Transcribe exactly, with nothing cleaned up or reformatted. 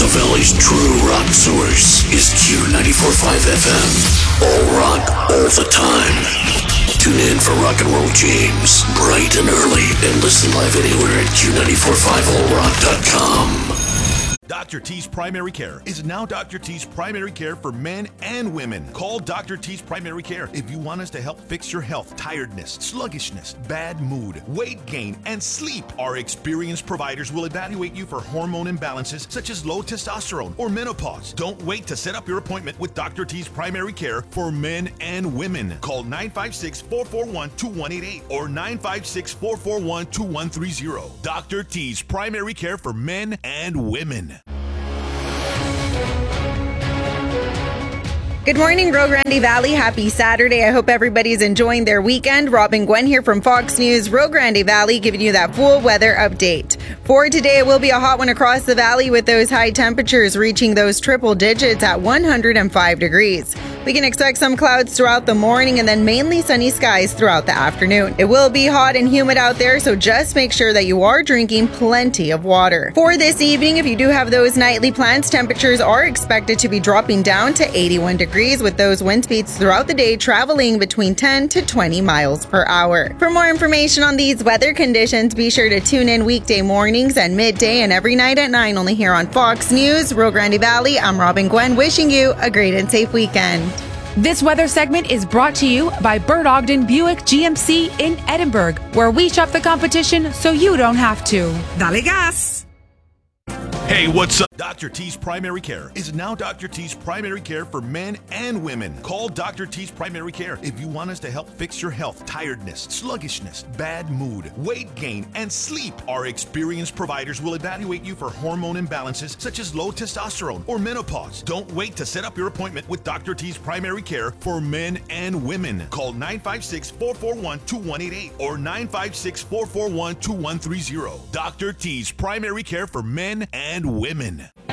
the Valley's true rock source is Q ninety-four point five F M. All rock, all the time. Tune in for Rock and Roll James, bright and early, and listen live anywhere at Q nine four five all rock dot com. Doctor T's Primary Care is now Doctor T's Primary Care for men and women. Call Doctor T's Primary Care if you want us to help fix your health, tiredness, sluggishness, bad mood, weight gain, and sleep. Our experienced providers will evaluate you for hormone imbalances such as low testosterone or menopause. Don't wait to set up your appointment with Doctor T's Primary Care for men and women. Call nine five six, four four one, two one eight eight or nine five six, four four one, two one three zero. Doctor T's Primary Care for men and women. Good morning, Rio Grande Valley. Happy Saturday. I hope everybody's enjoying their weekend. Robin Gwen here from Fox News, Rio Grande Valley, giving you that full weather update. For today, it will be a hot one across the valley with those high temperatures reaching those triple digits at one hundred five degrees. We can expect some clouds throughout the morning and then mainly sunny skies throughout the afternoon. It will be hot and humid out there, so just make sure that you are drinking plenty of water. For this evening, if you do have those nightly plans, temperatures are expected to be dropping down to eighty-one degrees with those wind speeds throughout the day traveling between ten to twenty miles per hour. For more information on these weather conditions, be sure to tune in weekday mornings and midday and every night at nine only here on Fox News, Rio Grande Valley. I'm Robin Gwen, wishing you a great and safe weekend. This weather segment is brought to you by Bert Ogden Buick G M C in Edinburgh, where we shop the competition so you don't have to. Dale gas! Hey, what's up? Doctor T's Primary Care is now Doctor T's Primary Care for men and women. Call Doctor T's Primary Care if you want us to help fix your health, tiredness, sluggishness, bad mood, weight gain, and sleep. Our experienced providers will evaluate you for hormone imbalances such as low testosterone or menopause. Don't wait to set up your appointment with Doctor T's Primary Care for men and women. Call nine five six, four four one, two one eight eight or nine five six, four four one, two one three zero. Doctor T's Primary Care for men and women.